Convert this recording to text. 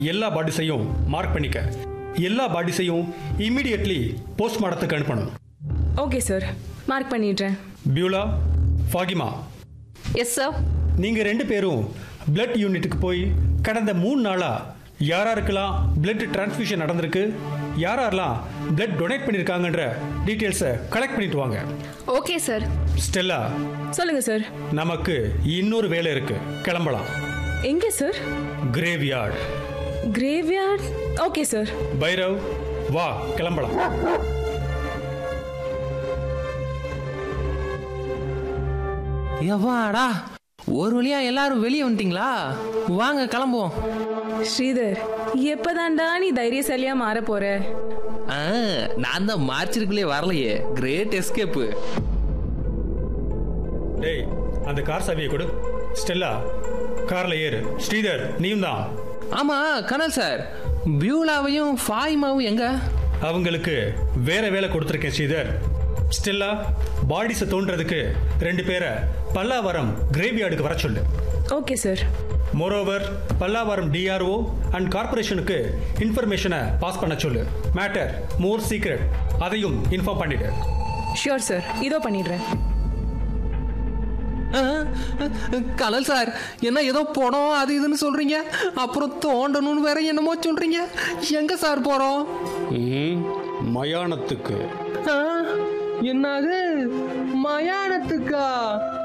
எல்லா பாடிஸையும் மார்க் பண்ணிக்க. எல்லா பாடிஸையும் இமிடியட்லி போஸ்ட்மார்ட்டத்துக்கு அனுப்பணும். ஓகே சார், மார்க் பண்ணிடுறேன். Beulah, Fahima, yes sir. நீங்கள் 2 பேரும் பிளட் யூனிட்டுக்கு போய் கடந்த 3 நாளாக யாராருக்கெல்லாம் பிளட் டிரான்ஸ்ஃபியூஷன் நடந்திருக்கு, யாரெல்லாம் பிளட் டொனேட் பண்ணியிருக்காங்கன்ற டீட்டெயில்ஸை கலெக்ட் பண்ணிட்டு வாங்க. Okay sir. ஸ்டெல்லா, சொல்லுங்க சார். நமக்கு இன்னொரு வேலை இருக்கு, கிளம்பலாம். எங்கே sir? Graveyard. Graveyard? Okay sir. Bhairav, வா கிளம்பலாம். எவ்வாடா, ஒரு வழியா எல்லாரும் வெளியே வந்துட்டீங்களா? வாங்க கிளம்புவோம். ஸ்ரீதர், எப்பதான்டா நீ தைரியசாலியா மாற போற? நான் தான் மார்ச்சிருக்குள்ளே வரலையே. Great escape. டேய், அந்த கார் சாவியை கொடு. ஸ்டெல்லா, கார்ல ஏறு. ஸ்ரீதர், நீயும் தான். ஆமா கனல் சார், பியூலாவையும் ஃபாயிமாவும் எங்க? அவங்களுக்கு வேற வேலை கொடுத்துருக்கேன் ஸ்ரீதர். ஸ்டெல்லா, பாடிஸை தோன்றதுக்கு 2 பேரை பல்லாவரம் கிரேவ்யார்டுக்கு வர சொல்லு. Okay sir. Moreover, Pallavaram DRO and கார்பரேஷனுக்கு இன்ஃபர்மேஷனை பாஸ் பண்ண சொல்லு. மேட்டர் மோர் சீக்ரெட், அதையும் இன்ஃபார்ம் பண்ணிடு. ஷியோர் சார், இதோ பண்ணிடுறேன். கனல் சார், என்ன ஏதோ படம் அது இதுன்னு சொல்றீங்க, அப்புறம் தோண்டணும்னு வேற என்னமோ சொல்றீங்க. எங்க சார் போறோம்? மயானத்துக்கு. என்னது மயானத்துக்கா?